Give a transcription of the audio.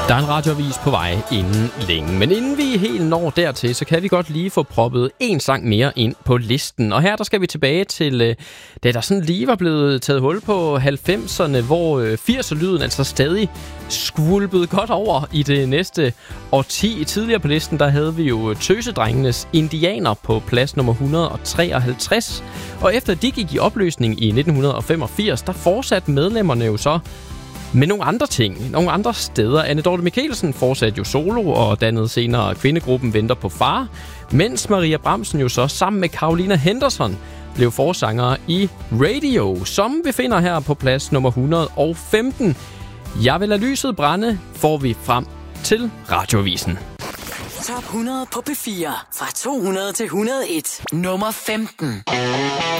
Der er en radioavis på vej inden længe. Men inden vi helt når dertil, så kan vi godt lige få proppet en sang mere ind på listen. Og her der skal vi tilbage til, da der sådan lige var blevet taget hul på 90'erne, hvor 80'er-lyden altså stadig skvulpede godt over i det næste årti. Tidligere på listen, der havde vi jo Tøsedrengenes Indianer på plads nummer 153. Og efter de gik i opløsning i 1985, der fortsatte medlemmerne jo så med nogle andre ting, nogle andre steder. Anne Dorthe Michelsen fortsatte jo solo og dannede senere kvindegruppen Venter på Far, mens Maria Bramsen jo så sammen med Carolina Henderson blev forsanger i Radio, som vi finder her på plads nummer 115. Jeg vil lade lyset brænde, får vi frem til Radioavisen. Top 100 på P4 fra 200 til 101. Nummer 15.